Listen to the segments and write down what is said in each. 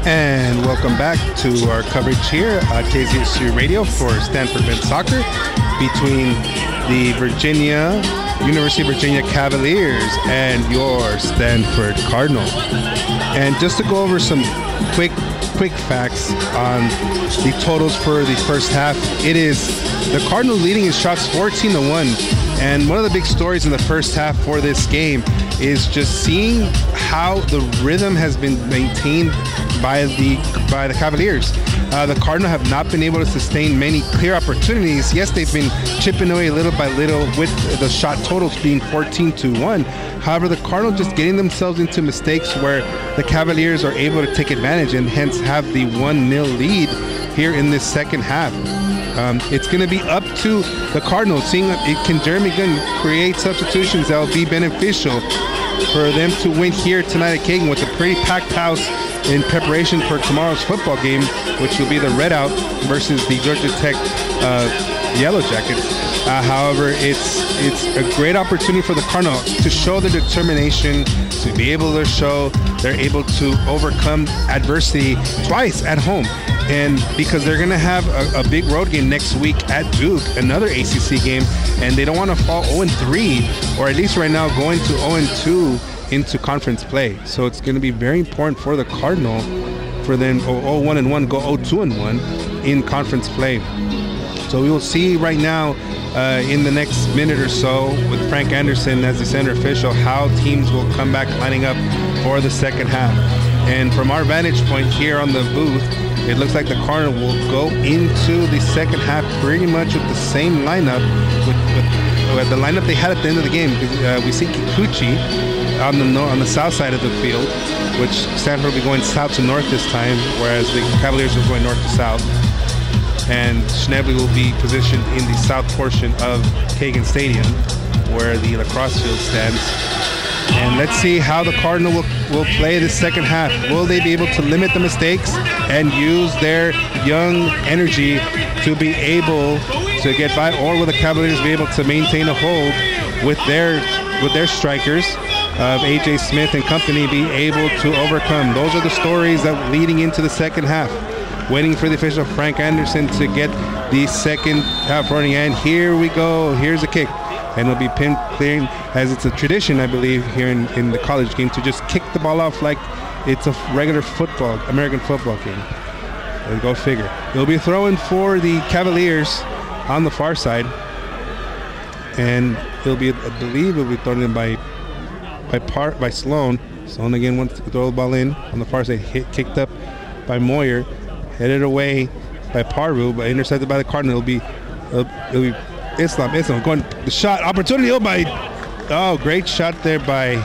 And welcome back to our coverage here at KZSU Radio for Stanford Men's Soccer between the University of Virginia Cavaliers and your Stanford Cardinal. And just to go over some quick facts on the totals for the first half, it is the Cardinals leading in shots 14-1. And one of the big stories in the first half for this game is just seeing how the rhythm has been maintained by the Cavaliers. The Cardinals have not been able to sustain many clear opportunities. Yes, they've been chipping away little by little with the shot totals being 14-1. However, the Cardinals just getting themselves into mistakes where the Cavaliers are able to take advantage and hence have the 1-0 lead here in this second half. It's going to be up to the Cardinals, seeing can Jeremy Gunn create substitutions that will be beneficial for them to win here tonight at Kagan with a pretty packed house in preparation for tomorrow's football game, which will be the Red Out versus the Georgia Tech Yellow Jackets. However, it's a great opportunity for the Cardinals to show their determination, to be able to show they're able to overcome adversity twice at home. And because they're going to have a big road game next week at Duke, another ACC game, and they don't want to fall 0-3, or at least right now going to 0-2 into conference play. So it's going to be very important for the Cardinal for them 0-1-1, go 0-2-1 in conference play. So we will see right now in the next minute or so with Frank Anderson as the center official how teams will come back lining up for the second half. And from our vantage point here on the booth, it looks like the Cardinal will go into the second half pretty much with the same lineup, with the lineup they had at the end of the game. We see Kikuchi on the south side of the field, which Stanford will be going south to north this time, whereas the Cavaliers are going north to south. And Schnebly will be positioned in the south portion of Kagan Stadium, where the lacrosse field stands. And let's see how the Cardinal will play this second half. Will they be able to limit the mistakes and use their young energy to be able to get by, or will the Cavaliers be able to maintain a hold with their strikers of A.J. Smith and company be able to overcome? Those are the stories that leading into the second half. Waiting for the official Frank Anderson to get the second half running, and here we go. Here's a kick. And it'll be pin clearing, as it's a tradition, I believe, here in the college game, to just kick the ball off like it's a regular American football game. And go figure. It'll be throwing for the Cavaliers on the far side. And it'll be, I believe, it'll be thrown in by Sloan. Sloan again wants to throw the ball in on the far side, kicked up by Moyer, headed away by Paru, but intercepted by the Cardinal. It'll be Islam going the shot opportunity. Great shot there by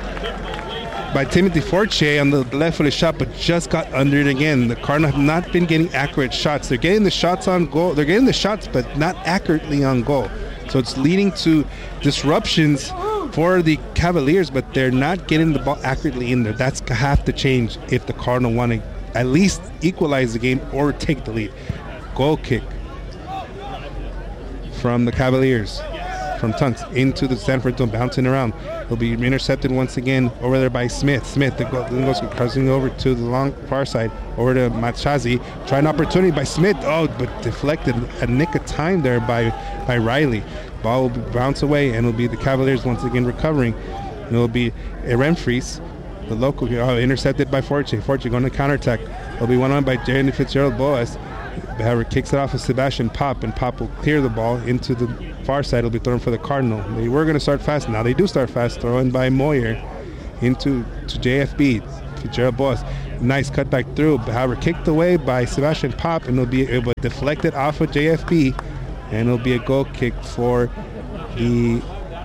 Timothy Fortier on the left-footed shot, but just got under it again. The Cardinals have not been getting accurate shots. They're getting the shots on goal. They're getting the shots, but not accurately on goal. So it's leading to disruptions for the Cavaliers, but they're not getting the ball accurately in there. That's have to change if the Cardinals want to at least equalize the game or take the lead. Goal kick from the Cavaliers, from Tunks into the Stanford zone, bouncing around. He'll be intercepted once again over there by Smith. Smith then goes crossing over to the long far side, over to Machazi. Try an opportunity by Smith. But deflected a nick of time there by Riley. Ball will bounce away, and it'll be the Cavaliers once again recovering. And it'll be Remfries, the local here, intercepted by Forte. Forte going to counterattack. It'll be one on by Jeremy Fitzgerald Boas. However, kicks it off of Sebastian Pop, and Pop will clear the ball into the far side. It'll be thrown for the Cardinal. They were going to start fast. Now they do start fast. Thrown by Moyer to JFB. Fitzgerald Boas. Nice cut back through. However, kicked away by Sebastian Pop, and it'll be deflected off of JFB, and it'll be a goal kick for the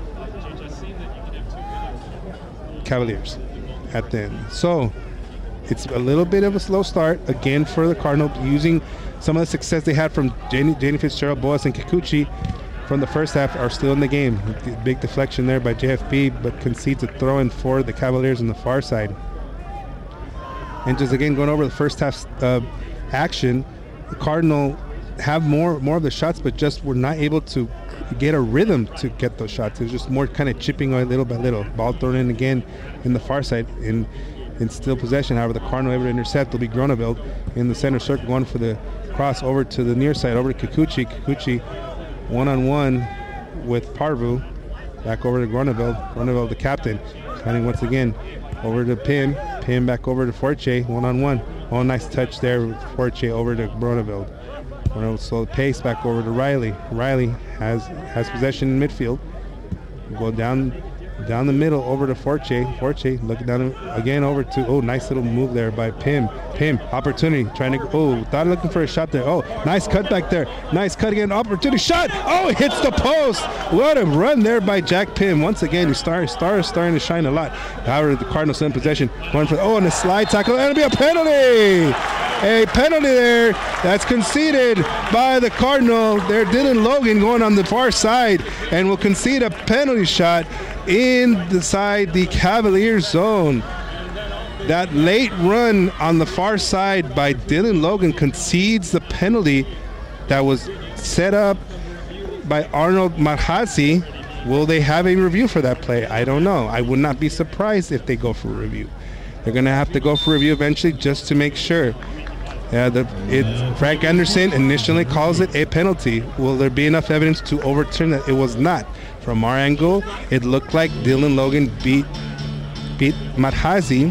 Cavaliers at the end. So it's a little bit of a slow start again for the Cardinals, using some of the success they had from Janie Fitzgerald, Boas, and Kikuchi from the first half are still in the game. Big deflection there by JFB, but concedes a throw-in for the Cavaliers on the far side. And just again going over the first half action, the Cardinal have more of the shots, but just were not able to get a rhythm to get those shots. It was just more kind of chipping away little by little. Ball thrown in again in the far side, and in still possession. However, the Cardinal able to intercept. Will be Groneveld in the center circle, going for the cross over to the near side, over to Kikuchi. Kikuchi one-on-one with Parvu. Back over to Groneveld. Groneveld, the captain, cutting once again over to Pim. Pim back over to Forte, one-on-one. Oh, nice touch there with Forte over to Groneveld. Groneveld slow pace back over to Riley. Riley has possession in midfield. Go down the middle over to Forte. Forte looking down again over to, oh, nice little move there by Pim. Pim, opportunity, trying to, oh, thought looking for a shot there. Oh, nice cut back there. Nice cut again, opportunity, shot. Oh, hits the post. What a run there by Jack Pim. Once again, he's starting to shine a lot. However, the Cardinals in possession. Going for, oh, and a slide tackle. That'll be a penalty. A penalty there that's conceded by the Cardinal. There, Dylan Logan going on the far side and will concede a penalty shot inside the Cavaliers zone. That late run on the far side by Dylan Logan concedes the penalty that was set up by Arnold Marhazi. Will they have a review for that play? I don't know. I would not be surprised if they go for a review. They're going to have to go for a review eventually just to make sure. Frank Anderson initially calls it a penalty. Will there be enough evidence to overturn that? It was not. From our angle, it looked like Dylan Logan beat Marhazi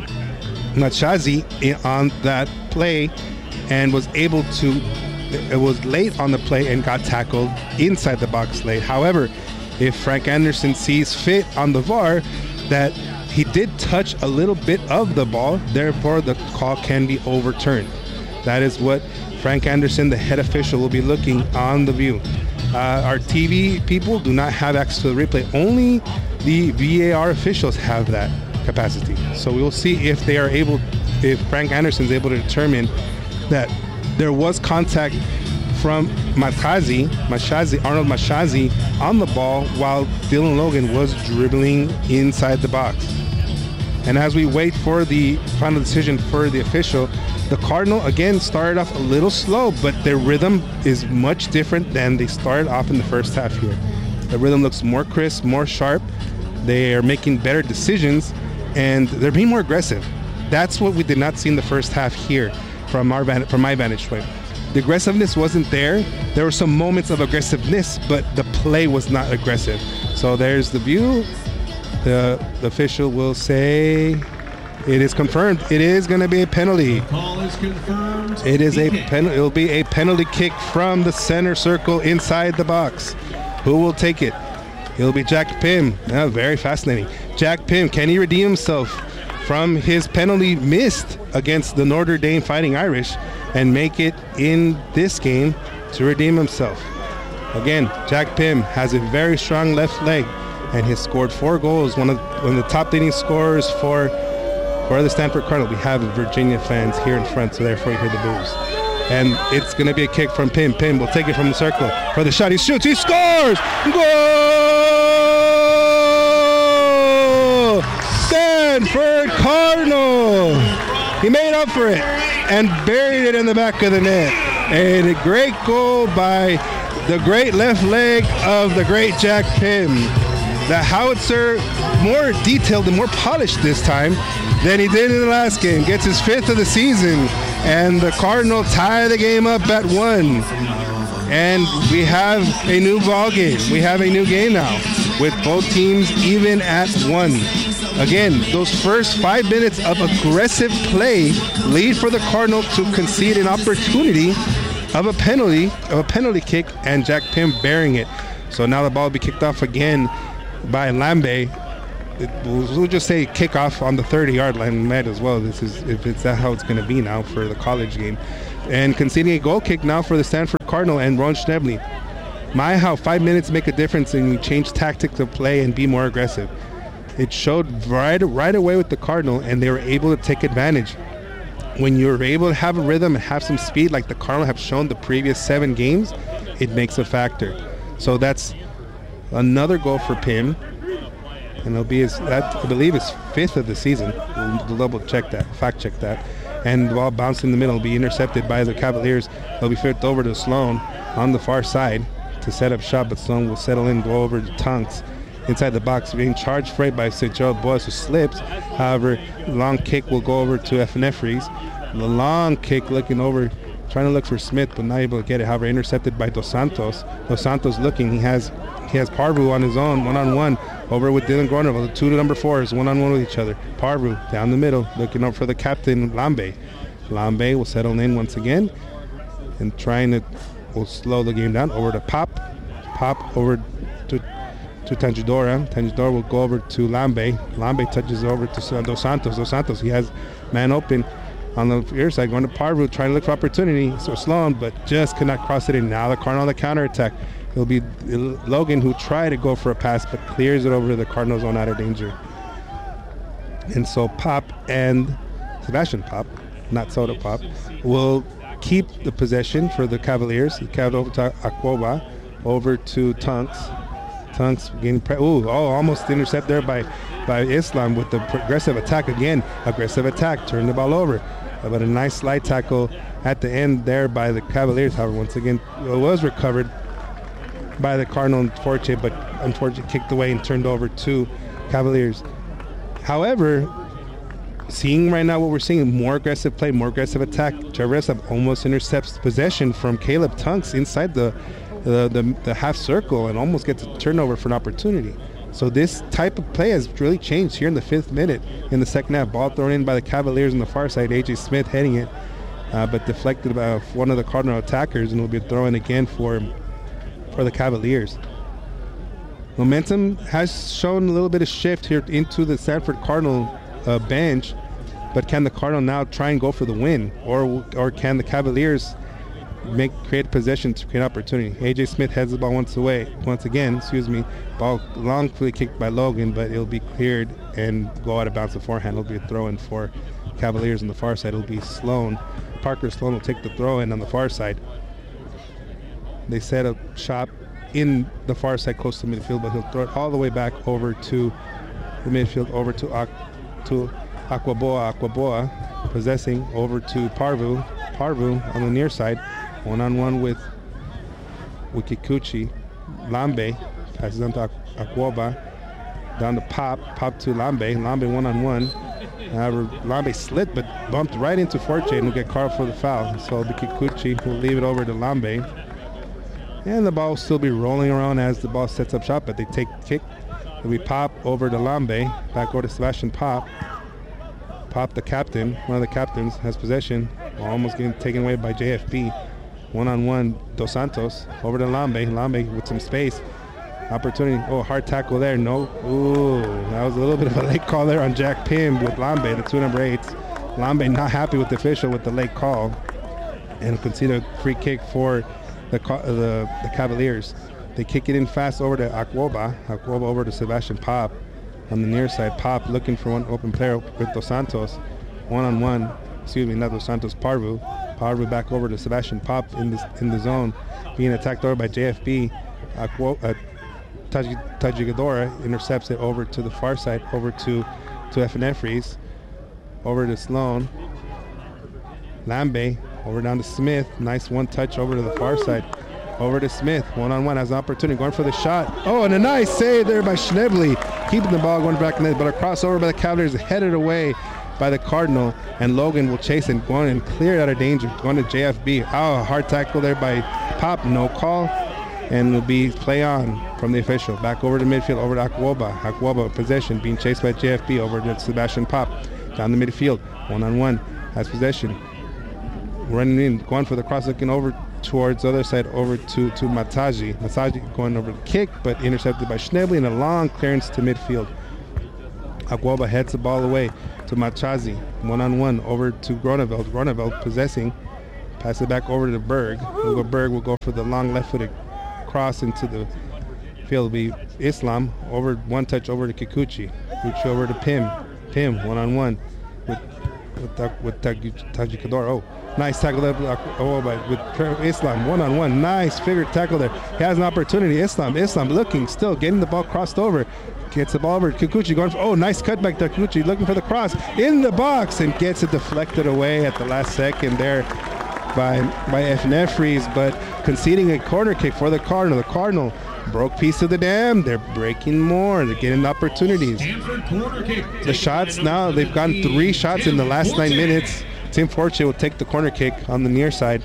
on that play and was able to, it was late on the play and got tackled inside the box late. However, if Frank Anderson sees fit on the VAR that he did touch a little bit of the ball, therefore the call can be overturned. That is what Frank Anderson, the head official, will be looking on the view. Our TV people do not have access to the replay. Only the VAR officials have that capacity. So we will see if they are able, if Frank Anderson is able to determine that there was contact from Arnold Marhazi on the ball while Dylan Logan was dribbling inside the box. And as we wait for the final decision for the official, the Cardinal again started off a little slow, but their rhythm is much different than they started off in the first half here. The rhythm looks more crisp, more sharp. They are making better decisions, and they're being more aggressive. That's what we did not see in the first half here from my vantage point. The aggressiveness wasn't there. There were some moments of aggressiveness, but the play was not aggressive. So there's the view. The official will say it is confirmed. It is going to be a penalty. The call is confirmed. It is a penalty. It will be a penalty kick from the center circle inside the box. Who will take it? It'll be Jack Pim. Oh, very fascinating. Jack Pim, can he redeem himself from his penalty missed against the Notre Dame Fighting Irish and make it in this game to redeem himself? Again, Jack Pim has a very strong left leg and has scored 4 goals, one of the top leading scorers for the Stanford Cardinal. We have Virginia fans here in front, so therefore you hear the boos. And it's going to be a kick from Pim. Pim will take it from the circle for the shot. He shoots. He scores! Goal! Stanford Cardinal! He made up for it and buried it in the back of the net. And a great goal by the great left leg of the great Jack Pim. The howitzer, more detailed and more polished this time than he did in the last game. Gets his 5th of the season, and the Cardinals tie the game up at 1. And we have a new ball game. We have a new game now with both teams even at 1. Again, those first 5 minutes of aggressive play lead for the Cardinals to concede an opportunity of a penalty kick, and Jack Pim bearing it. So now the ball will be kicked off again by Lambe. We'll just say kickoff on the 30-yard line, might as well. This is, if it's that how it's going to be now for the college game. And conceding a goal kick now for the Stanford Cardinal and Ron Schnebly. My, how 5 minutes make a difference and we change tactics of play and be more aggressive. It showed right away with the Cardinal, and they were able to take advantage. When you're able to have a rhythm and have some speed like the Cardinal have shown the previous 7 games, it makes a factor. So that's another goal for Pim, and it'll be his, that, I believe, his 5th of the season. We'll double check that, fact check that. And the ball bouncing in the middle will be intercepted by the Cavaliers. It'll be flipped over to Sloan on the far side to set up shot, but Sloan will settle in, go over to Tonks, inside the box, being charged for it by Sergio Boas, who slips. However, the long kick will go over to Efnefris. The long kick looking over, trying to look for Smith, but not able to get it. However, intercepted by Dos Santos. Dos Santos looking. He has Parvu on his own, one-on-one, over with Dylan Gronevel. The two number 4s, one-on-one with each other. Parvu down the middle, looking up for the captain, Lambe. Lambe will settle in once again and will slow the game down. Over to Pop. Pop over to Tangidora. Tangidora will go over to Lambe. Lambe touches over to Dos Santos. Dos Santos, he has man open on the rear side, going to Parvu, trying to look for opportunity. So Sloan, but just cannot cross it in. Now the Cardinal on the counterattack. It'll be Logan who tried to go for a pass, but clears it over to the Cardinal zone out of danger. And so Pop and Sebastian Pop, not Soda Pop, will keep the possession for the Cavaliers. He carried over to Aquoba, over to Tunks. Tunks getting almost intercept there by Islam with the aggressive attack again. Aggressive attack, turn the ball over. But a nice slide tackle at the end there by the Cavaliers. However, once again, it was recovered by the Cardinal but unfortunately kicked away and turned over to Cavaliers. However, seeing right now what we're seeing, more aggressive play, more aggressive attack. Trevor Esab almost intercepts possession from Caleb Tunks inside the half circle and almost gets a turnover for an opportunity. So this type of play has really changed here in the 5th minute in the second half. Ball thrown in by the Cavaliers on the far side. AJ Smith heading it, but deflected by one of the Cardinal attackers, and will be thrown again for the Cavaliers. Momentum has shown a little bit of shift here into the Sanford Cardinal bench, but can the Cardinal now try and go for the win, or can the Cavaliers create possession to create opportunity? AJ Smith heads the ball once again. Ball longfully kicked by Logan, but it'll be cleared and go out of bounds beforehand. It'll be a throw in for Cavaliers on the far side. It'll be Sloan. Parker Sloan will take the throw in on the far side. They set a shot in the far side close to midfield, but he'll throw it all the way back over to the midfield, over to Aquaboa. Aquaboa possessing over to Parvu. Parvu on the near side, one-on-one with Kikuchi. Lambe passes on to Aquoba, down to Pop to Lambe. Lambe one-on-one. However, Lambe slid but bumped right into Forte and will get called for the foul. So the Kikuchi will leave it over to Lambe. And the ball will still be rolling around as the ball sets up shot, but they take the kick. It'll be Pop over to Lambe, back over to Sebastian Pop. Pop, the captain, one of the captains, has possession. Almost getting taken away by JFB. One-on-one, Dos Santos over to Lambe. Lambe with some space. Opportunity. Hard tackle there. No. That was a little bit of a late call there on Jack Pym with Lambe, the 2 number 8s. Lambe not happy with the official with the late call, and concede a free kick for the Cavaliers. They kick it in fast over to Aquoba. Aquoba over to Sebastian Pop on the near side. Pop looking for one open player with Dos Santos. One-on-one. Not Dos Santos, Parvu. Parvu back over to Sebastian Pop in the zone, being attacked over by JFB. Tajigadora intercepts it over to the far side, over to Efnefris, over to Sloan. Lambe over down to Smith. Nice one touch over to the far side. Over to Smith, one-on-one, has an opportunity, going for the shot. And a nice save there by Schnebly, keeping the ball going back in there, but a crossover by the Cavaliers, headed away by the Cardinal, and Logan will chase and go and clear it out of danger, going to JFB. Hard tackle there by Pop, no call, and will be play on from the official. Back over to midfield, over to Aquoba. Aquoba possession, being chased by JFB, over to Sebastian Pop, down the midfield, one-on-one, has possession. Running in, going for the cross, looking over towards the other side, over to Mataji. Mataji going over the kick, but intercepted by Schnebly, and a long clearance to midfield. Aquoba heads the ball away to Machazi, one-on-one, over to Groneveld. Groneveld possessing, pass it back over to Berg. Berg will go for the long left-footed cross into the field. It'll be Islam, over one touch over to Kikuchi. Kikuchi over to Pym. Pym, one-on-one with Tajikador. Nice tackle there with Islam, one-on-one. Nice figure tackle there. He has an opportunity. Islam looking, still getting the ball crossed over. Gets the ball over. Kikuchi going for, nice cutback to Kikuchi, looking for the cross in the box, and gets it deflected away at the last second there by Efnefris, but conceding a corner kick for the Cardinal. The Cardinal Broke piece of the dam. They're breaking more. They're getting opportunities. The shots now, they've gotten 3 shots in the last 9 minutes. Tim Forte will take the corner kick on the near side.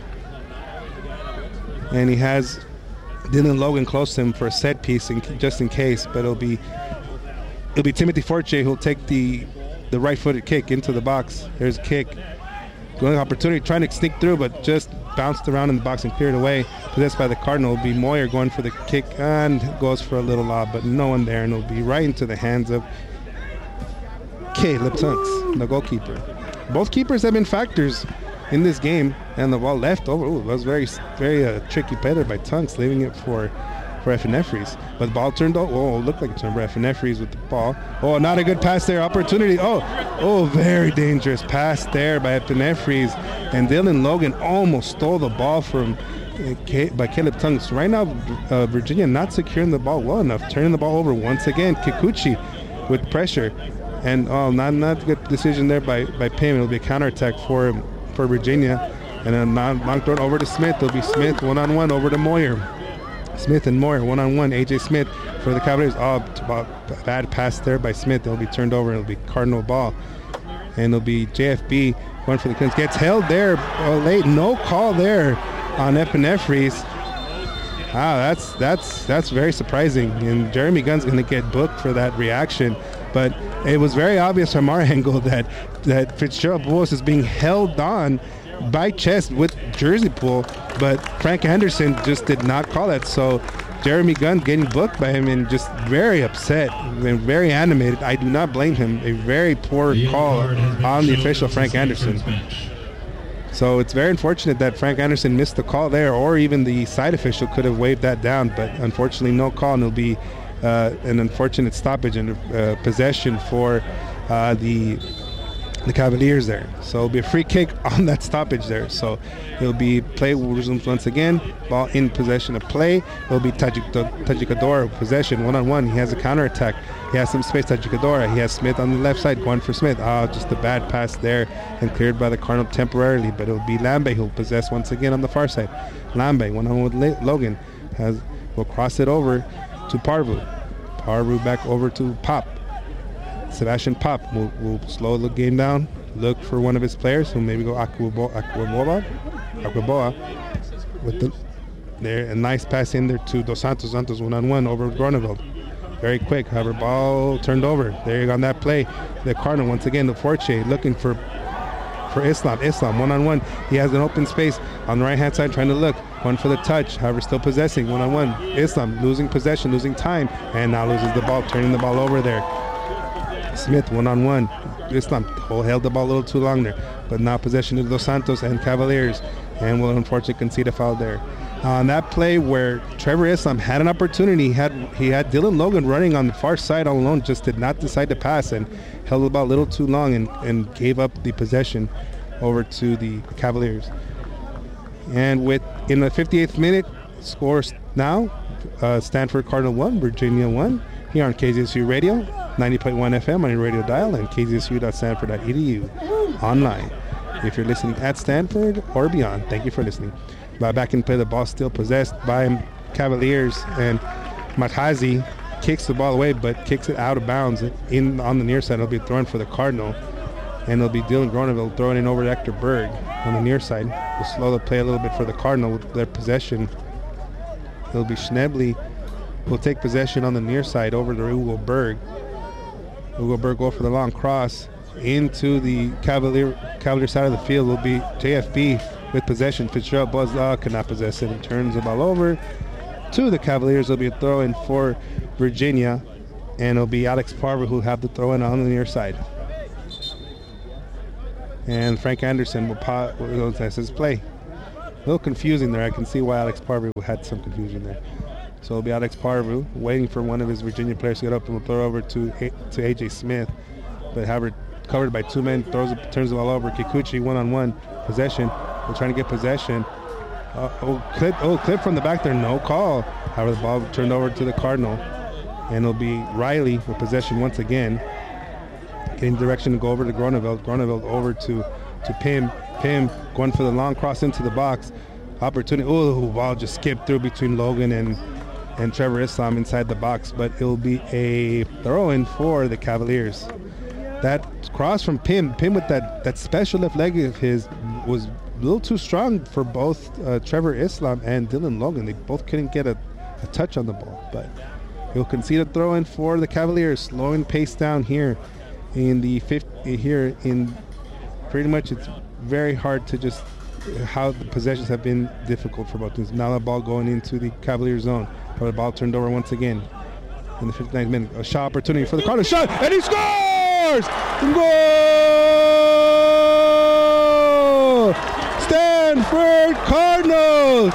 And he has Dylan Logan close to him for a set piece just in case, but it'll be Timothy Forte who'll take the right-footed kick into the box. There's a kick. Going opportunity, trying to sneak through, but just bounced around in the box and cleared away. Possessed by the Cardinal. It'll be Moyer going for the kick and goes for a little lob, but no one there, and it'll be right into the hands of Caleb Tunks, the goalkeeper. Both keepers have been factors in this game, and the ball left over. Ooh, that was very tricky play there by Tunks, leaving it for Epinephrys. But the ball turned over. Oh, looked like it turned for Epinephrys with the ball. Oh, not a good pass there. Opportunity. Oh, very dangerous pass there by Epinephrys. And Dylan Logan almost stole the ball by Caleb Tunks. Right now, Virginia not securing the ball well enough. Turning the ball over once again. Kikuchi with pressure. And not a good decision there by Pim. It'll be a counterattack for Virginia. And then long throw over to Smith. It'll be Smith one-on-one over to Moyer. Smith and Moyer one-on-one. AJ Smith for the Cavaliers. Bad pass there by Smith. It'll be turned over. It'll be Cardinal ball. And it'll be JFB going for the Kings. Gets held there late. No call there on Epinephrys. Wow, that's very surprising. And Jeremy Gunn's going to get booked for that reaction. But it was very obvious from our angle that Fitzgerald Bullis is being held on by chest with jersey pull, but Frank Anderson just did not call it. So Jeremy Gunn getting booked by him and just very upset and very animated. I do not blame him. A very poor call on the official Frank Anderson. So it's very unfortunate that Frank Anderson missed the call there, or even the side official could have waved that down, but unfortunately no call, and it'll be an unfortunate stoppage and possession for the Cavaliers there. So it'll be a free kick on that stoppage there. So it'll be play will resume once again. Ball in possession of play. It'll be Tajikadora possession one-on-one. He has a counterattack. He has some space. Tajikadora. He has Smith on the left side going for Smith. Just a bad pass there and cleared by the Cardinal temporarily. But it'll be Lambe who'll possess once again on the far side. Lambe one-on-one with Logan will cross it over to Parvu. Parvu back over to Pop. Sebastian Pop will slow the game down, look for one of his players, who maybe go Aquaboa with a nice pass in there to Dos Santos. Santos one-on-one over Groneveld. Very quick, however, ball turned over. There you go on that play. The Cardinal once again, the Forte looking for Islam. Islam one-on-one. He has an open space on the right-hand side trying to look. One for the touch, however, still possessing one-on-one. Islam losing possession, losing time, and now loses the ball, turning the ball over there. Smith one-on-one. Islam held the ball a little too long there, but now possession of Dos Santos and Cavaliers, and will unfortunately concede a foul there. On that play where Trevor Islam had an opportunity, he had Dylan Logan running on the far side all alone, just did not decide to pass and held the ball a little too long and gave up the possession over to the Cavaliers. And in the 58th minute, scores now, Stanford Cardinal 1, Virginia 1, here on KZSU Radio, 90.1 FM on your radio dial, and kzsu.stanford.edu online. If you're listening at Stanford or beyond, thank you for listening. Back in play, the ball still possessed by Cavaliers, and Mathazi kicks the ball away, but kicks it out of bounds on the near side. It'll be thrown for the Cardinal, and it'll be Dylan Groneville throwing it over to Hector Berg on the near side. We'll slow the play a little bit for the Cardinal with their possession. It'll be Schnebley will take possession on the near side over to Hugo Berg. Hugo Berg go for the long cross into the Cavalier side of the field. Will be JFB with possession. Fitzgerald Buzz cannot possess it and turns the ball over to the Cavaliers. It'll be a throw in for Virginia, and it'll be Alex Parver who have the throw in on the near side. And Frank Anderson will test his play. A little confusing there. I can see why Alex Parver had some confusion there. So it'll be Alex Parvu waiting for one of his Virginia players to get up, and will throw over to AJ Smith. But however, covered by two men, turns the ball over. Kikuchi one-on-one possession. We're trying to get possession. Clip from the back there, no call. However, the ball turned over to the Cardinal, and it'll be Riley with possession once again. Getting direction to go over to Groneveld. Groneveld over to Pim. Pim going for the long cross into the box. Opportunity. Ball just skipped through between Logan and Trevor Islam inside the box, but it'll be a throw-in for the Cavaliers. That cross from Pim with that special left leg of his was a little too strong for both Trevor Islam and Dylan Logan. They both couldn't get a touch on the ball, but he'll concede a throw-in for the Cavaliers, slowing pace down here in the pretty much it's very hard to just how the possessions have been difficult for both teams. Now the ball going into the Cavalier zone. But the ball turned over once again in the 59th minute. A shot opportunity for the Cardinals. Shot, and he scores! Goal! Stanford Cardinals!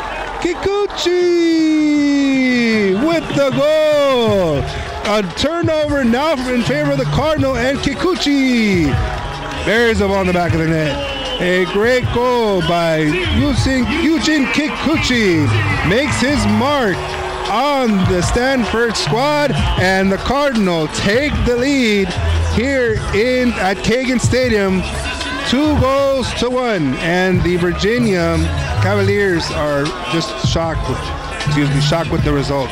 Kikuchi with the goal! A turnover now in favor of the Cardinal and Kikuchi. There's the ball in the back of the net. A great goal by Eugene Kikuchi. Makes his mark on the Stanford squad, and the Cardinal take the lead here at Kagan Stadium, 2-1. And the Virginia Cavaliers are just shocked with the result.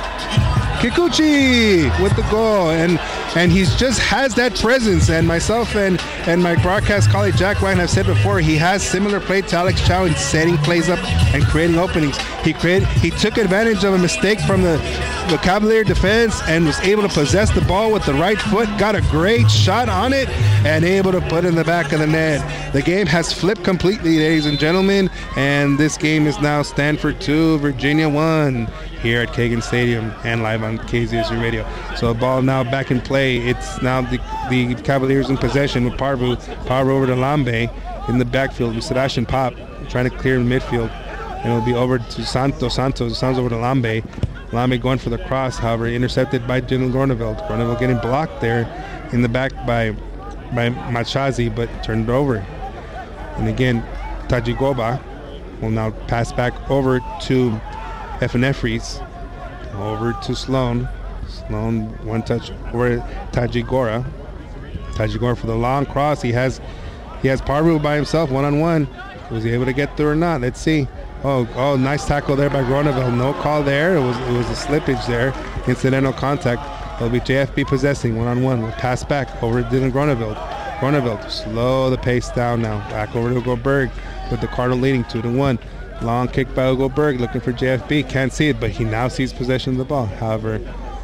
Kikuchi with the goal, and he's just has that presence. And myself and my broadcast colleague Jack Ryan have said before, he has similar play to Alex Chow in setting plays up and creating openings. He took advantage of a mistake from the Cavalier defense and was able to possess the ball with the right foot, got a great shot on it, and able to put it in the back of the net. The game has flipped completely, ladies and gentlemen, and this game is now Stanford 2, Virginia 1 here at Kagan Stadium and live on KZSU Radio. So the ball now back in play. It's now the Cavaliers in possession with Parvu over to Lambe in the backfield with Sebastian Pop trying to clear in midfield. And it'll be over to Santos over to Lambe. Lambe going for the cross, however, intercepted by Dylan Gorneveld. Gorneveld getting blocked there in the back by Machazi, but turned over. And again, Tajigoba will now pass back over to Efenefris, over to Sloan. Sloan, one touch over Tajigora. Tajigora for the long cross. He has Parvu by himself, one-on-one. Was he able to get through or not? Let's see. Oh, nice tackle there by Gorneveld. No call there. It was a slippage there. Incidental contact. It'll be JFB possessing one-on-one. We'll pass back over to Dylan Gorneveld. Gorneveld, slow the pace down now. Back over to Hugo Berg with the Cardinal leading 2-1. Long kick by Hugo Berg looking for JFB. Can't see it, but he now sees possession of the ball. However,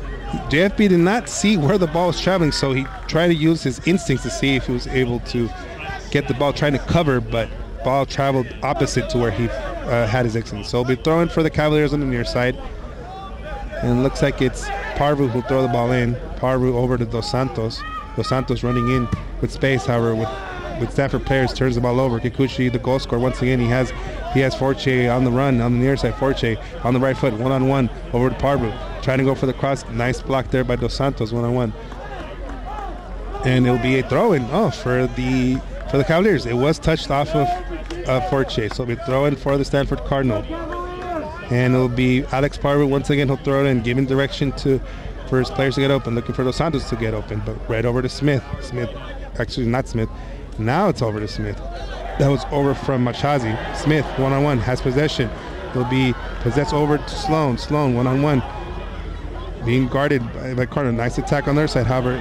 JFB did not see where the ball was traveling, so he tried to use his instincts to see if he was able to get the ball, trying to cover, but ball traveled opposite to where he had his instinct. So he'll be throwing for the Cavaliers on the near side. And it looks like it's Parvu who'll throw the ball in. Parvu over to Dos Santos. Dos Santos running in with space, however, with Stanford players, turns the ball over. Kikuchi, the goal scorer, once again, he has Forche on the run, on the near side. Forche on the right foot, one-on-one over to Parvu. Trying to go for the cross. Nice block there by Dos Santos, one-on-one. And it'll be a throw-in for the Cavaliers. It was touched off of Forche, so it'll be throw-in for the Stanford Cardinal. And it'll be Alex Parvu. Once again, he'll throw it in, giving direction for his players to get open, looking for Dos Santos to get open, but right over to Smith. Actually, not Smith. Now it's over to Smith. That was over from Machazi. Smith, one-on-one, has possession. He'll be possessed over to Sloan. Sloan, one-on-one, being guarded by Cardinal. Nice attack on their side. However,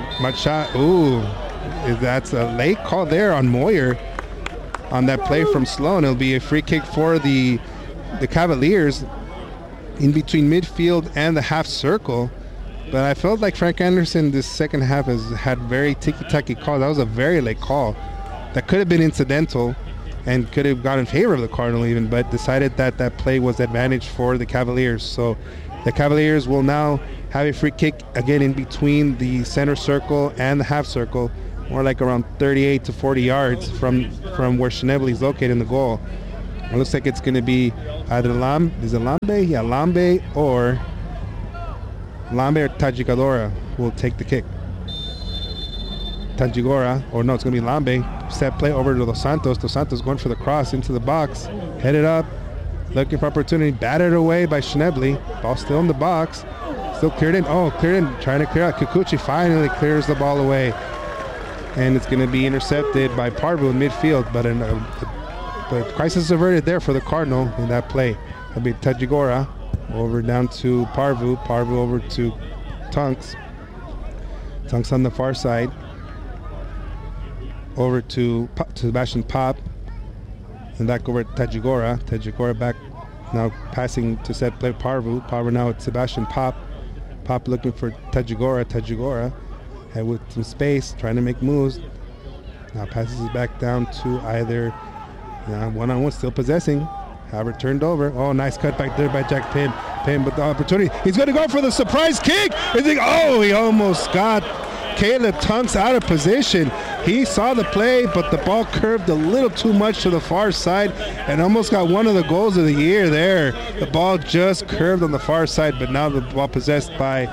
that's a late call there on Moyer on that play from Sloan. It'll be a free kick for the Cavaliers in between midfield and the half circle. But I felt like Frank Anderson this second half has had very ticky-tacky calls. That was a very late call. That could have been incidental and could have gone in favor of the Cardinal even, but decided that play was advantage for the Cavaliers. So the Cavaliers will now have a free kick again in between the center circle and the half circle, more like around 38 to 40 yards from where Schnebly is located in the goal. It looks like it's going to be either Lambe or Tajigadora will take the kick. Tajigora, it's going to be Lambe. Set play over to Dos Santos. Dos Santos going for the cross into the box. Headed up, looking for opportunity. Battered away by Schnebly. Ball still in the box. Still cleared in. Trying to clear out. Kikuchi finally clears the ball away. And it's going to be intercepted by Parvu in midfield. But crisis averted there for the Cardinal in that play. It'll be Tajigora. Over down to Parvu. Parvu over to Tunks. Tunks on the far side. Over to Sebastian Pop. And back over to Tejigora. Tejigora back now passing to set play Parvu. Parvu now with Sebastian Pop. Pop looking for Tejigora. Tejigora had with some space, trying to make moves. Now passes it back down to either one-on-one, still possessing. However, turned over. Oh, nice cut back there by Jack Pim. Pim with the opportunity. He's going to go for the surprise kick. He almost got Caleb Tunks out of position. He saw the play, but the ball curved a little too much to the far side and almost got one of the goals of the year there. The ball just curved on the far side, but now the ball possessed by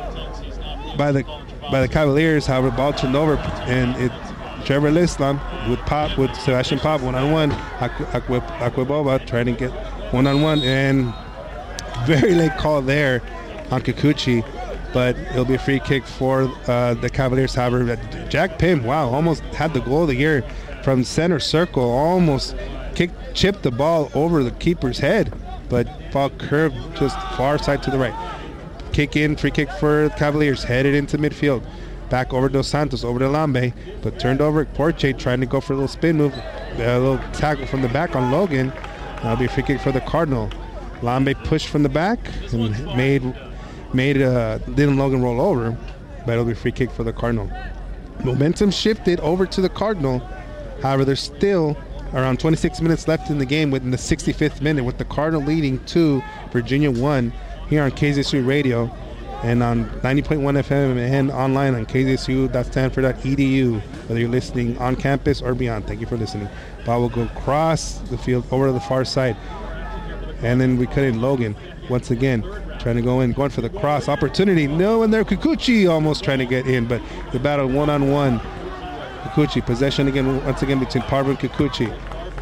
the Cavaliers. However, the ball turned over, and it's Trevor Lislam with Sebastian Pop one-on-one. Aquibova trying to get one-on-one, and very late call there on Kikuchi, but it'll be a free kick for the Cavaliers. However, Jack Pim, almost had the goal of the year from center circle, almost chipped the ball over the keeper's head, but ball curved just far side to the right. Kick in, free kick for Cavaliers, headed into midfield. Back over Dos Santos, over to Lambe, but turned over. Porche trying to go for a little spin move, a little tackle from the back on Logan. That'll be a free kick for the Cardinal. Lambe pushed from the back and didn't Logan roll over, but it'll be a free kick for the Cardinal. Momentum shifted over to the Cardinal. However, there's still around 26 minutes left in the game within the 65th minute, with the Cardinal leading 2, Virginia 1, here on KZSU Radio and on 90.1 FM and online on kzsu.stanford.edu, whether you're listening on campus or beyond. Thank you for listening. Ball will go across the field over to the far side. And then we cut in Logan once again, trying to go in, going for the cross opportunity. No, and there Kikuchi almost trying to get in, but the battle one-on-one. Kikuchi, possession again, once again between Parvu and Kikuchi.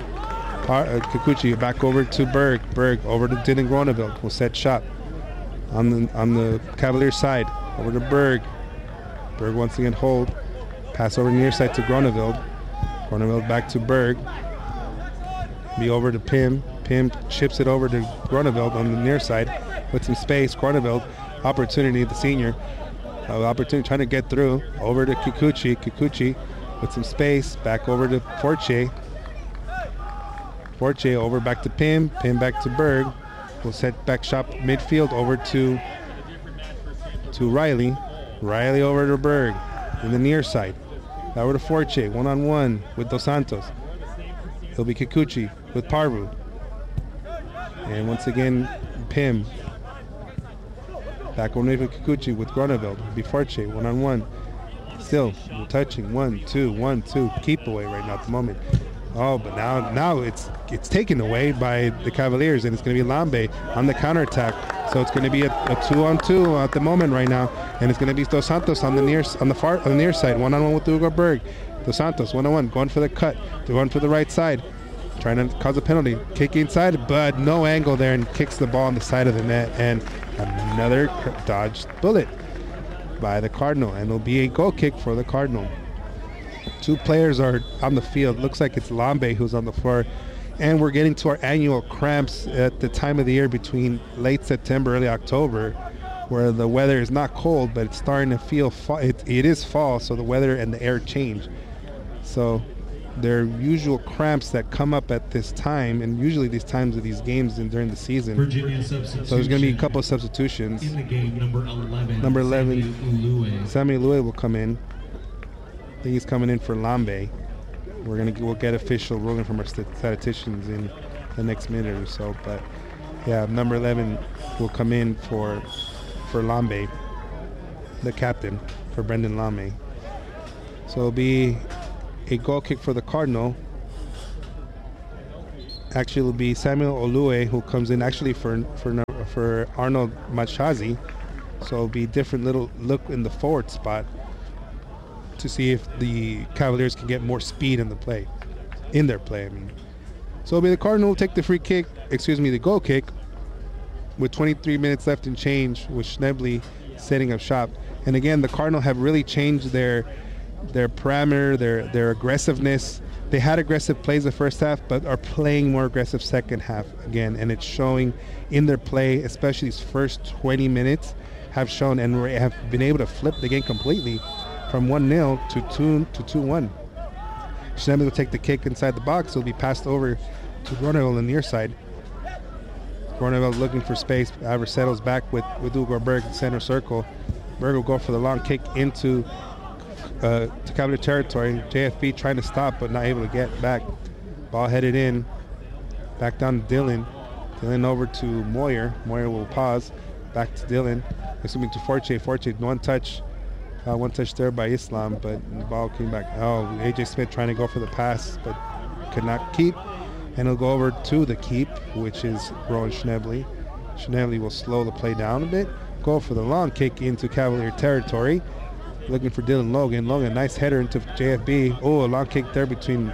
Kikuchi back over to Berg. Berg over to Dylan Groneville. Will set shot on the Cavaliers side. Over to Berg. Berg once again hold. Pass over near side to Groneville. Groneville back to Berg. Be over to Pim. Pim chips it over to Groneville on the near side with some space. Groneville, opportunity, the senior. Opportunity trying to get through. Over to Kikuchi. Kikuchi with some space. Back over to Forche. Forche over back to Pim. Pim back to Berg. We'll set back shot midfield over to Riley. Riley over to Berg in the near side. Over to Forche, one-on-one with Dos Santos. It'll be Kikuchi with Parvu. And once again, Pim. Back over to Kikuchi with Groneville. It'll be Forche, one-on-one. Still, we're touching, 1-2. Keep away right now at the moment. Oh, but now it's taken away by the Cavaliers, and it's going to be Lambe on the counterattack. So it's going to be a 2-on-2 at the moment right now, and it's going to be Dos Santos on the near side, one-on-one with Hugo Berg. Dos Santos one-on-one, going for the cut, going for the right side, trying to cause a penalty, kick inside, but no angle there, and kicks the ball on the side of the net, and another dodged bullet by the Cardinal, and it'll be a goal kick for the Cardinal. 2 players are on the field. Looks like it's Lambe who's on the floor. And we're getting to our annual cramps at the time of the year between late September, early October, where the weather is not cold, but it's starting to feel fall. It is fall, so the weather and the air change. So there are usual cramps that come up at this time, and usually these times of these games and during the season. So there's going to be a couple of substitutions. In the game, number 11, Samuel Ulue will come in. I think he's coming in for Lambe. We'll get official ruling from our statisticians in the next minute or so. But yeah, number 11 will come in for Lambe, the captain, for Brendan Lambe. So it'll be a goal kick for the Cardinal. Actually, it'll be Samuel Ulue who comes in actually for Arnold Machazi. So it'll be different little look in the forward spot to see if the Cavaliers can get more speed in their play. So it'll be the Cardinal will take the goal kick with 23 minutes left and change, with Schnebley setting up shop. And again, the Cardinal have really changed their parameter, their aggressiveness they had aggressive plays the first half, but are playing more aggressive second half again, and it's showing in their play, especially these first 20 minutes, have shown and have been able to flip the game completely from 1-0 to 2-1. Schnebly will take the kick inside the box. It'll be passed over to Groeneveld on the near side. Groeneveld looking for space. However, settles back with Ugo Berg in center circle. Berg will go for the long kick into to Cavalier territory. JFB trying to stop, but not able to get back. Ball headed in. Back down to Dylan. Dylan over to Moyer. Moyer will pause. Back to Dylan. Assuming to Forte. Forte, one touch there by Islam, but the ball came back. Oh, AJ Smith trying to go for the pass, but could not keep. And he'll go over to the keep, which is Rowan Schnebly. Schnebly will slow the play down a bit. Go for the long kick into Cavalier territory. Looking for Dylan Logan. Logan, nice header into JFB. Oh, a long kick there between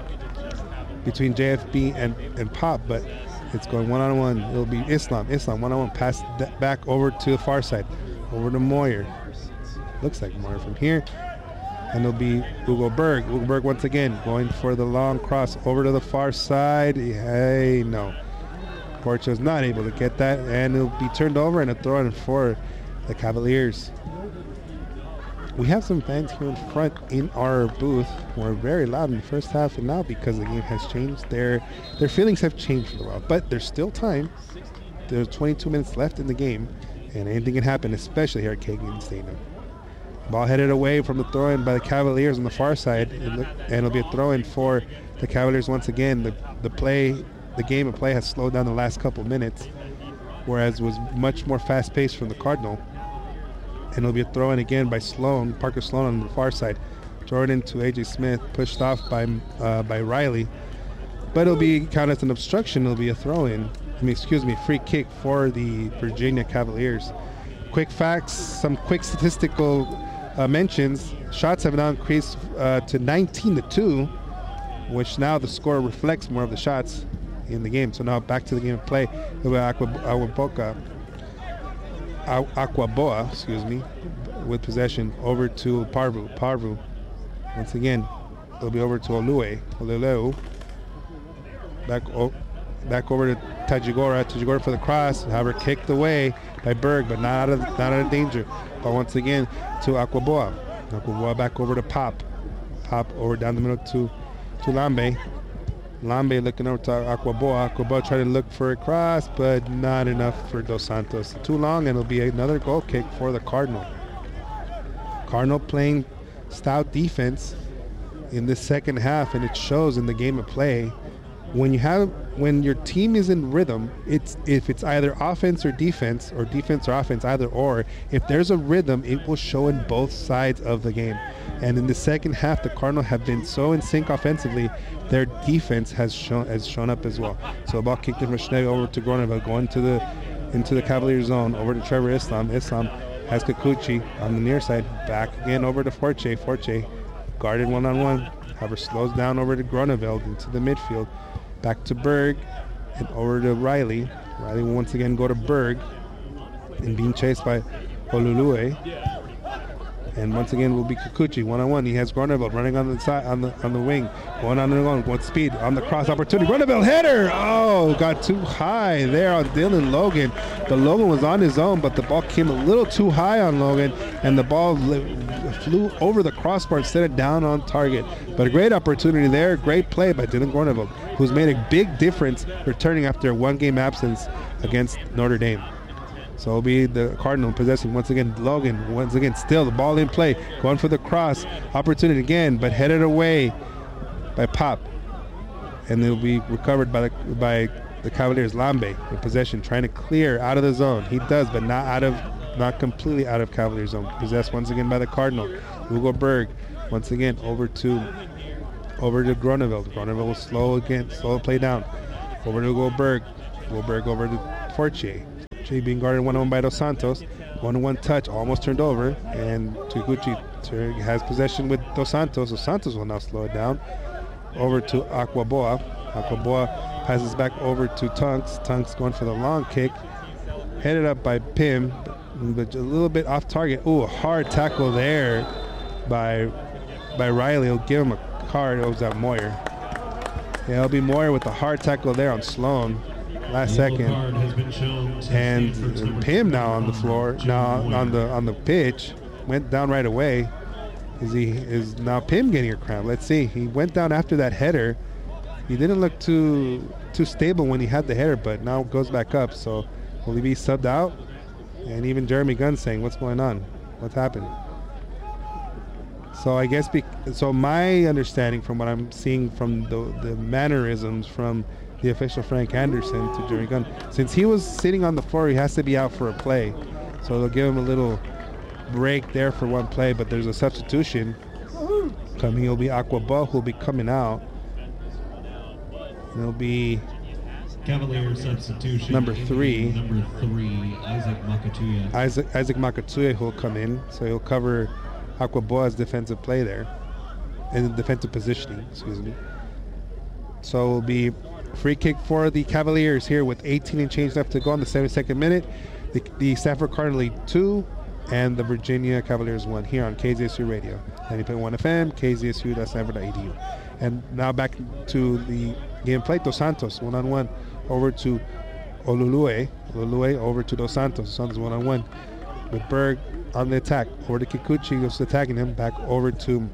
JFB and Pop, but it's going one-on-one. It'll be Islam. Islam, one-on-one. Pass back over to the far side. Over to Moyer. Looks like Moyer from here. And it'll be Ugo Berg. Ugo Berg once again going for the long cross over to the far side. Hey, no. Porcho's not able to get that, and it'll be turned over and a throw-in for the Cavaliers. We have some fans here in front in our booth who are very loud in the first half, and now because the game has changed, their feelings have changed for a while. But there's still time. There's 22 minutes left in the game, and anything can happen, especially here at Kagan Stadium. Ball headed away from the throw-in by the Cavaliers on the far side, and it'll be a throw-in for the Cavaliers once again. The game of play has slowed down the last couple minutes, whereas it was much more fast-paced from the Cardinal. And it'll be a throw-in again by Sloan, Parker Sloan on the far side. Jordan to AJ Smith, pushed off by Riley. But it'll be counted as an obstruction. It'll be a throw-in. Free kick for the Virginia Cavaliers. Quick facts, some quick statistical mentions. Shots have now increased to 19-2, which now the score reflects more of the shots in the game. So now back to the game of play. It'll be Aquaboa, with possession over to Parvu. Once again, it'll be over to Oluleu. Back over to Tajigora. Tajigora for the cross. However, kicked away by Berg, but not out of danger. But once again to Aquaboa. Aquaboa back over to Pop. Pop over down the middle to Lambe. Lambe looking over to Aquaboa. Aquaboa trying to look for a cross, but not enough for Dos Santos. Too long, and it'll be another goal kick for the Cardinal. Cardinal playing stout defense in the second half, and it shows in the game of play. When your team is in rhythm, if it's either offense or defense or offense, either or, if there's a rhythm, it will show in both sides of the game. And in the second half, the Cardinal have been so in sync offensively, their defense has shown up as well. So the ball kicked in from Schneider over to Groeneveld, going into the Cavalier zone, over to Trevor Islam. Islam has Kikuchi on the near side, back again over to Forte. Forte guarded one-on-one. However, slows down over to Groeneveld into the midfield. Back to Berg and over to Riley. Riley will once again go to Berg and being chased by Olulue. And once again will be Kikuchi one-on-one. He has Groeneveld running on the side, on the wing, going on and on with speed on the cross opportunity. Groeneveld header! Oh, got too high there on Dylan Logan. The Logan was on his own, but the ball came a little too high on Logan, and the ball flew over the crossbar instead of down on target. But a great opportunity there, great play by Dylan Groeneveld, who's made a big difference returning after a one-game absence against Notre Dame. So it'll be the Cardinal possessing once again. Logan once again still the ball in play, going for the cross opportunity again, but headed away by Pop, and it'll be recovered by the Cavaliers. Lambe in possession, trying to clear out of the zone. He does, but not completely out of Cavalier zone. Possessed once again by the Cardinal. Ugo Berg once again over to Groeneveld. Groeneveld will slow the play down. Over to Ugo Berg. Ugo Berg over to Forte. Being guarded one-on-one by Dos Santos. One-on-one touch, almost turned over, and Tuguchi has possession with Dos Santos. Dos Santos will now slow it down. Over to Aquaboa. Aquaboa passes back over to Tunks. Tunks going for the long kick. Headed up by Pim, but a little bit off target. Ooh, a hard tackle there by Riley. He'll give him a card. It was that Moyer. Yeah, it'll be Moyer with the hard tackle there on Sloan last second. And Pim now on the floor, now on the pitch, went down right away. Is now Pim getting a cramp? Let's see. He went down after that header. He didn't look too stable when he had the header, but now goes back up. So will he be subbed out? And even Jeremy Gunn saying, "What's going on? What's happened?" So I guess so. My understanding from what I'm seeing from the mannerisms from the official Frank Anderson to Jeremy Gunn, since he was sitting on the floor, he has to be out for a play. So they'll give him a little break there for one play, but there's a substitution coming. It'll be Aquabo who'll be coming out. And it'll be Cavalier substitution. Number 3, Isaac Makatuya. Isaac Makatuya who'll come in. So he'll cover Aquaboa's defensive play there. And defensive positioning, excuse me. So it'll be free kick for the Cavaliers here with 18 and change left to go in the 72nd minute. The Stanford Cardinal lead 2 and the Virginia Cavaliers 1 here on KZSU Radio. 90.1 FM, KZSU.Stanford.edu. And now back to the gameplay. Dos Santos, one-on-one, over to Olulue. Olulue over to Dos Santos. Dos Santos one-on-one with Berg on the attack. Over to Kikuchi, who's attacking him. Back over to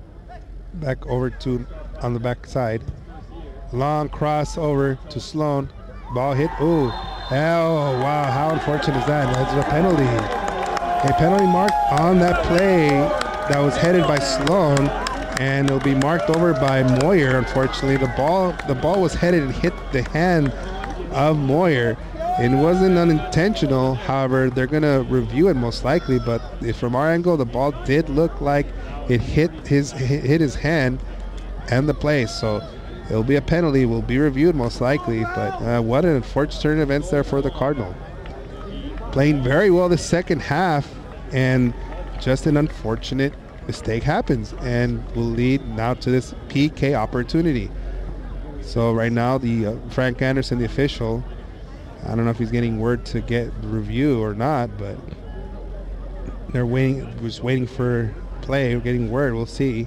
on the back side. Long cross over to Sloan. Ball hit. Ooh. Oh, wow. How unfortunate is that? That's a penalty. A penalty marked on that play that was headed by Sloan. And it'll be marked over by Moyer. Unfortunately, the ball was headed and hit the hand of Moyer. It wasn't unintentional. However, they're gonna review it most likely. But from our angle, the ball did look like it hit his hand and the play. So it'll be a penalty. Will be reviewed most likely. But what an unfortunate turn of events there for the Cardinal. Playing very well the second half, and just an unfortunate mistake happens and will lead now to this PK opportunity. So right now the Frank Anderson, the official, I don't know if he's getting word to get review or not, but they're waiting for play. We're getting word. We'll see.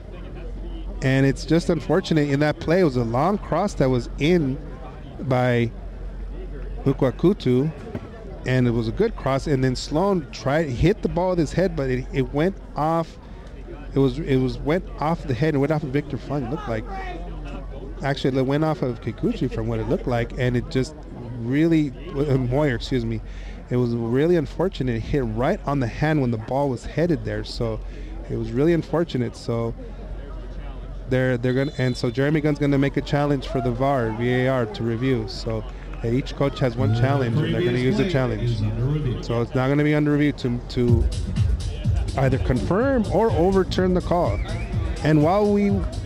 And it's just unfortunate in that play. It was a long cross that was in by Hukwakutu, and it was a good cross. And then Sloan hit the ball with his head, but it went off. It went off the head and went off of Victor Fung. It looked like, actually, it went off of Kikuchi from what it looked like, and it just really Moyer, excuse me. It was really unfortunate. It hit right on the hand when the ball was headed there, so it was really unfortunate. So they're gonna, and so Jeremy Gunn's gonna make a challenge for the VAR to review. So each coach has one challenge, and they're gonna use the challenge. So it's not gonna be under review to either confirm or overturn the call. And while we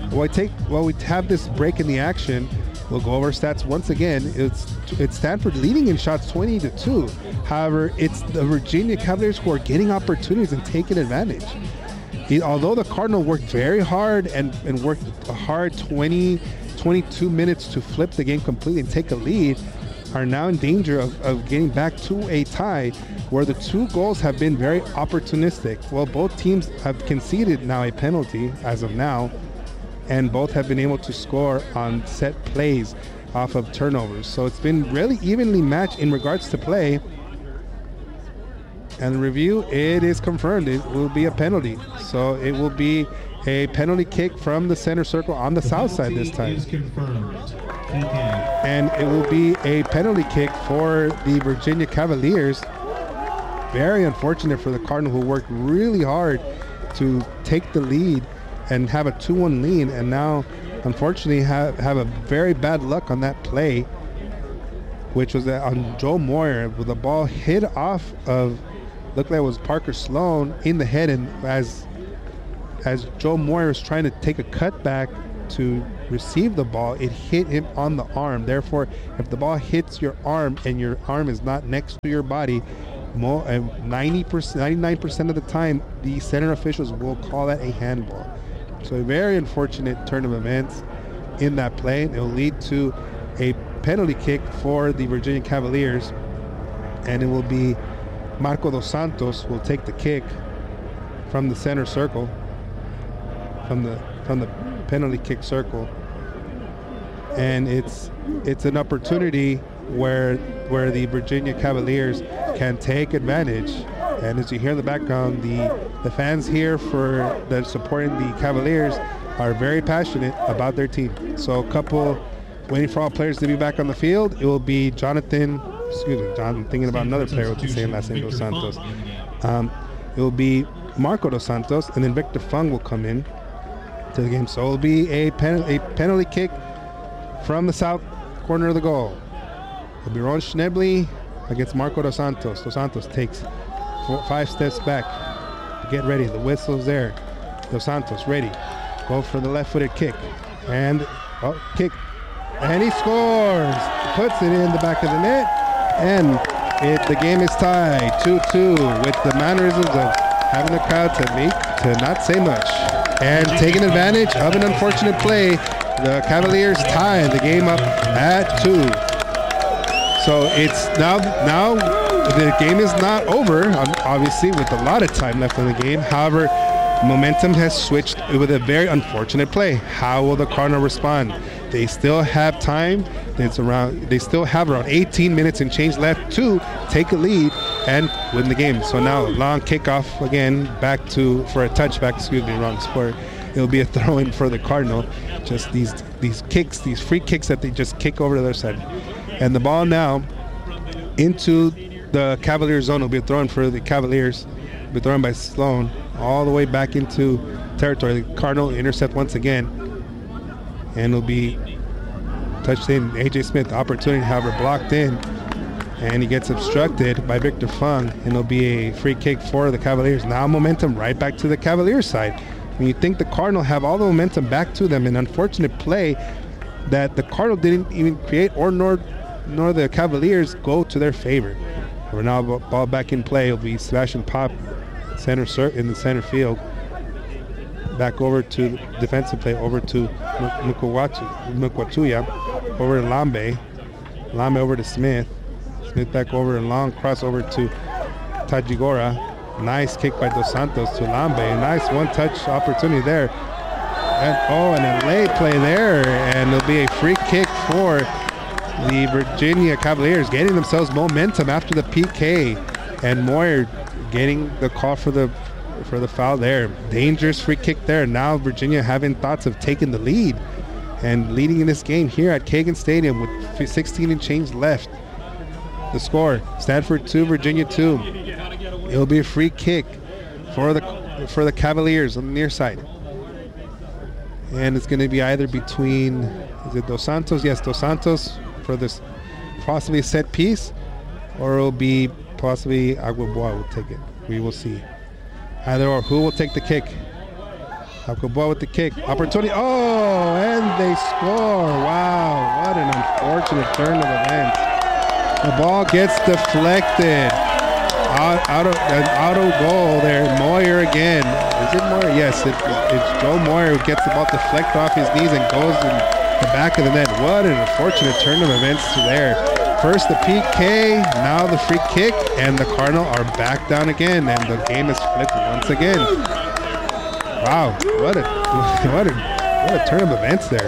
have this break in the action, we'll go over stats once again. It's Stanford leading in shots 20-2. However, it's the Virginia Cavaliers who are getting opportunities and taking advantage. Although the Cardinal worked very hard and worked a hard 22 minutes to flip the game completely and take a lead, are now in danger of getting back to a tie where the two goals have been very opportunistic. Well, both teams have conceded now a penalty as of now, and both have been able to score on set plays off of turnovers. So it's been really evenly matched in regards to play. And the review, it is confirmed. It will be a penalty. So it will be a penalty kick from the center circle on the south side this time. Is confirmed. And it will be a penalty kick for the Virginia Cavaliers. Very unfortunate for the Cardinal, who worked really hard to take the lead and have a 2-1 lead, and now unfortunately have a very bad luck on that play, which was on Joe Moyer, with the ball hit off of, looked like it was Parker Sloan in the head, and as Joe Moyer was trying to take a cutback to receive the ball, it hit him on the arm. Therefore, if the ball hits your arm and your arm is not next to your body, 99% of the time, the center officials will call that a handball. So a very unfortunate turn of events in that play. It will lead to a penalty kick for the Virginia Cavaliers, and it will be Marco Dos Santos will take the kick from the center circle, from the penalty kick circle. And it's an opportunity where the Virginia Cavaliers can take advantage. And as you hear in the background, the fans here that supporting the Cavaliers are very passionate about their team. So a couple waiting for all players to be back on the field. It will be I'm thinking about another player with the same last name, Dos Santos. It will be Marco Dos Santos, and then Victor Fung will come in to the game. So it will be a penalty kick from the south corner of the goal. It'll be Ron Schnebley against Marco Dos Santos. Dos Santos takes 5 steps back. Get ready. The whistle's there. Dos Santos ready. Go for the left-footed kick. And kick. And he scores. Puts it in the back of the net. And the game is tied 2-2 with the mannerisms of having the crowd to not say much. And taking advantage of an unfortunate play, the Cavaliers tie the game up at 2. So it's now the game is not over, obviously, with a lot of time left in the game. However, momentum has switched with a very unfortunate play. How will the Cardinal respond? They still have time. They still have around 18 minutes and change left to take a lead and win the game. So now long kickoff again for a touchback. Wrong sport. It'll be a throw-in for the Cardinal. Just these kicks, these free kicks that they just kick over to the other side. And the ball now into the Cavaliers zone will be thrown for the Cavaliers. Will be thrown by Sloan all the way back into territory. The Cardinal intercept once again. And it'll be touched in. A.J. Smith, opportunity, however, blocked in. And he gets obstructed by Victor Fung. And it'll be a free kick for the Cavaliers. Now momentum right back to the Cavaliers side. When you think the Cardinal have all the momentum back to them, an unfortunate play that the Cardinal didn't even create nor the Cavaliers go to their favor. We're now ball back in play. It'll be Sebastian Pop in the center field. Back over to defensive play, over to Mukwatuya, over to Lambe over to Smith. Smith back over and long cross over to Tajigora. Nice kick by Dos Santos to Lambe. Nice one-touch opportunity there. And an late play there, and it'll be a free kick for the Virginia Cavaliers, getting themselves momentum after the PK, and Moyer getting the call for the foul there. Dangerous free kick there. Now Virginia having thoughts of taking the lead and leading in this game here at Kagan Stadium with 16 and change left. The score: Stanford 2, Virginia 2. It'll be a free kick for the Cavaliers on the near side. And it's going to be either between, is it Dos Santos? Yes, Dos Santos for this possibly a set piece, or it'll be possibly Aguaboa will take it. We will see. Either or. Who will take the kick? Aguaboa with the kick. Opportunity. Oh, and they score. Wow, what an unfortunate turn of events. The ball gets deflected. Out of goal there. Moyer again. Is it Moyer? Yes, it's Joe Moyer who gets the ball deflected off his knees and goes in the back of the net. What an unfortunate turn of events there. First the PK, now the free kick, and the Cardinal are back down again, and the game is flipped once again. Wow, what a turn of events there.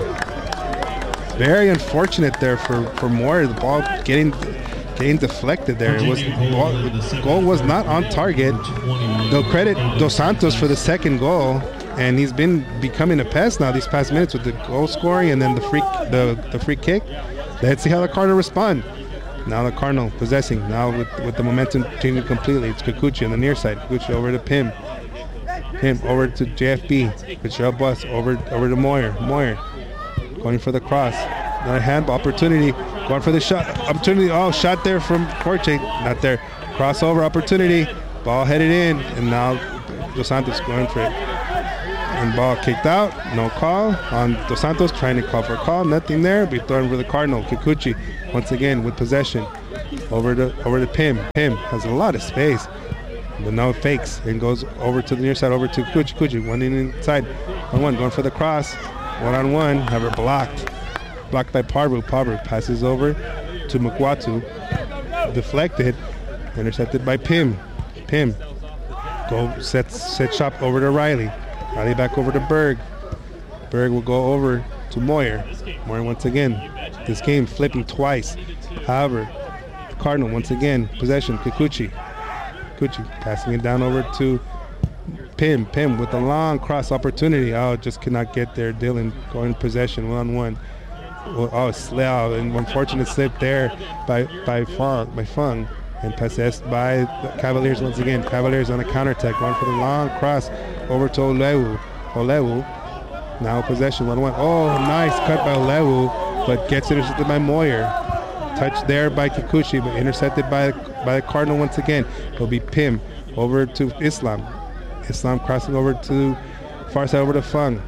Very unfortunate there for Moyer. The ball getting deflected there. The goal was not on target. They'll credit Dos Santos for the second goal, and he's been becoming a pest now these past minutes with the goal scoring and then the free kick. Let's see how the Cardinal respond. Now the Cardinal possessing, now with the momentum changing completely. It's Kikuchi on the near side. Kikuchi over to Pim. Pim over to JFB. Fitzgerald Bus over to Moyer. Moyer going for the cross. Another handball opportunity. Going for the shot. Opportunity. Oh, shot there from Forte. Not there. Crossover opportunity. Ball headed in. And now Dos Santos going for it. And ball kicked out. No call on Dos Santos. Trying to call for a call. Nothing there. Be thrown for the Cardinal. Kikuchi once again with possession. Over to Pim. Pim has a lot of space. But no fakes. And goes over to the near side. Over to Kikuchi. One inside. 1-1. Going for the cross. One-on-one. However, blocked. Blocked by Parvu. Parvu passes over to Mukwatu. Deflected. Intercepted by Pim. Pim. Set shot over to Riley. Riley back over to Berg. Berg will go over to Moyer. Moyer once again. This game flipping twice. However, the Cardinal once again. Possession, Kikuchi. Kikuchi passing it down over to Pim. Pim with a long cross opportunity. Oh, just cannot get there. Dylan going possession 1-on-1. Oh, slow. An unfortunate slip there by Fung. And possessed by the Cavaliers once again. Cavaliers on a counterattack, going for the long cross over to Olewu. Olewu now possession 1-1. Oh, nice cut by Olewu, but gets intercepted by Moyer. Touched there by Kikuchi, but intercepted by the Cardinal once again. It'll be Pim over to Islam. Islam crossing over to far side over to Fung.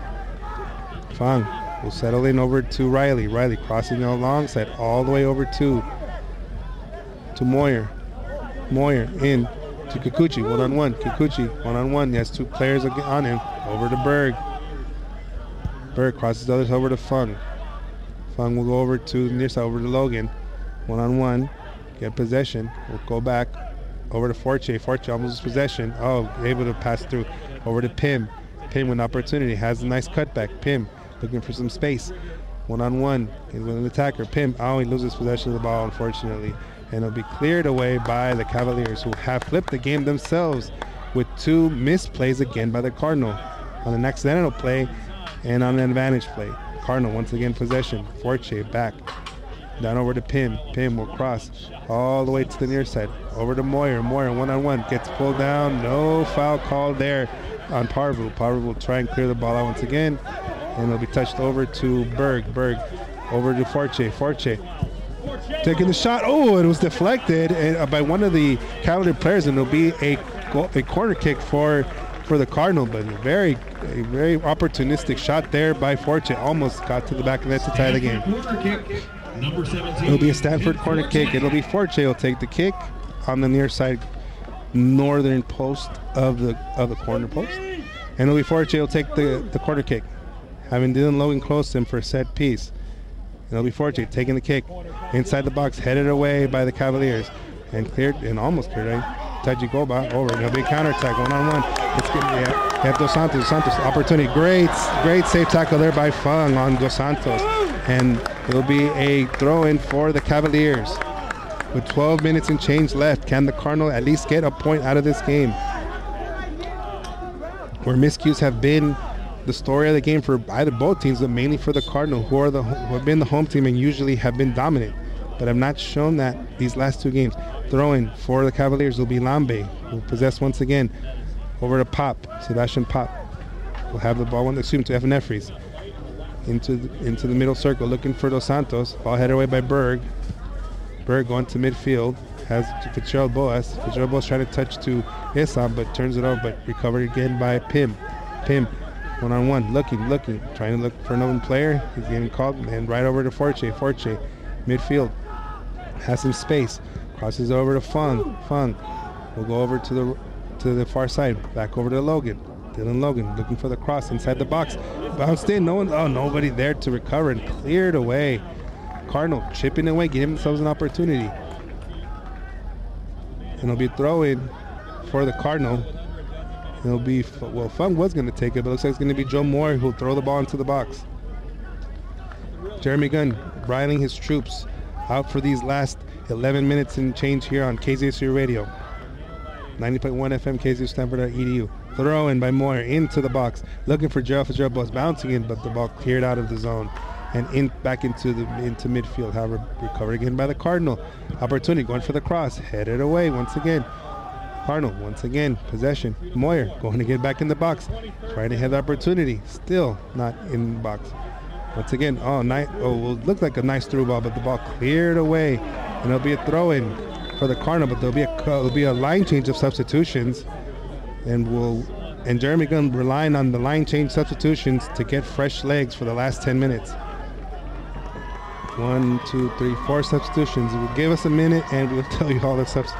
Fung will settle in over to Riley. Riley crossing alongside all the way over to Moyer. Moyer in to Kikuchi, 1-on-1. Kikuchi, 1-on-1. He has two players on him. Over to Berg. Berg crosses the others over to Fung. Fung will go over to the near side, over to Logan. 1-on-1. Get possession. We'll go back over to Forche. Forche almost loses possession. Oh, able to pass through. Over to Pim. Pim with an opportunity. Has a nice cutback. Pim looking for some space. 1-on-1. He's with an attacker. Pim. Oh, he loses possession of the ball, unfortunately. And it'll be cleared away by the Cavaliers, who have flipped the game themselves with two missed plays again by the Cardinal. On an accidental play and on an advantage play. Cardinal once again possession. Forche back. Down over to Pim. Pim will cross all the way to the near side. Over to Moyer. Moyer 1-on-1. Gets pulled down. No foul called there on Parvu. Parvu will try and clear the ball out once again. And it'll be touched over to Berg. Berg over to Forche. Forche taking the shot. Oh, it was deflected by one of the Cavalier players, and it'll be a corner kick for the Cardinal, but a very opportunistic shot there by Forche. Almost got to the back of the net to tie the game. It'll be a Stanford corner kick. It'll be Forche will take the kick on the near side northern post of the corner post, and it'll be Forche will take the corner kick, having Dylan Logan close to him for a set piece. It'll be Forte taking the kick inside the box, headed away by the Cavaliers, and cleared and almost cleared. Taji Goba over. It'll be a counterattack, 1-on-1. It's getting have Dos Santos. Dos Santos opportunity. Great safe tackle there by Fung on Dos Santos, and it'll be a throw-in for the Cavaliers. With 12 minutes and change left, can the Cardinal at least get a point out of this game? Where miscues have been the story of the game for either both teams, but mainly for the Cardinal, who have been the home team and usually have been dominant, but have not shown that these last two games. Throwing for the Cavaliers will be Lambe, who will possess once again over to Pop. Sebastian Pop will have the ball to FNFries into the middle circle, looking for Dos Santos. Ball headed away by Berg. Berg going to midfield, has Fitzgerald Boas. Fitzgerald Boas trying to touch to Isam, but turns it over, but recovered again by Pim. Pim 1-on-1, looking, trying to look for another player. He's getting called, and right over to Forche. Forche, midfield, has some space. Crosses over to Fung. Fung will go over to the far side, back over to Logan. Dylan Logan looking for the cross inside the box. Bounced in, nobody there to recover, and cleared away. Cardinal chipping away, giving themselves an opportunity. And it'll be a throw-in for the Cardinal. It'll be, Fung was going to take it, but it looks like it's going to be Joe Moore who'll throw the ball into the box. Jeremy Gunn bridling his troops out for these last 11 minutes and change here on KZSU Radio. 90.1 FM, KZSU-Stanford.edu. Throw in by Moyer into the box, looking for Gerald. Fitzgerald was bouncing in, but the ball cleared out of the zone and back into midfield. However, recovered again by the Cardinal. Opportunity going for the cross, headed away once again. Cardinal once again, possession. Moyer going to get back in the box, trying to have the opportunity, still not in the box. Once again, looked like a nice through ball, but the ball cleared away, and it'll be a throw-in for the Cardinal. But there'll be a line change of substitutions, and Jeremy Gunn relying on the line change substitutions to get fresh legs for the last 10 minutes. 1, 2, 3, 4 substitutions. It will give us a minute, and we'll tell you all the substitutions.